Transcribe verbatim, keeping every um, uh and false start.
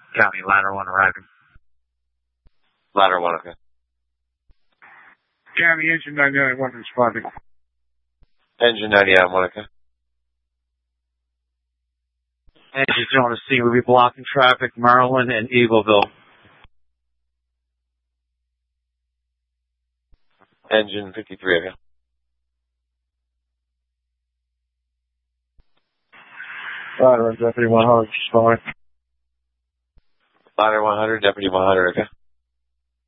County, ladder one arriving. Ladder one, okay. County, engine ninety-nine one responding. Engine ninety-nine one, okay. Engines on the scene. We'll be blocking traffic, Maryland and Eagleville. Engine fifty-three, okay. Ladder one, Deputy one hundred responding. Ladder one hundred, Deputy one hundred, okay.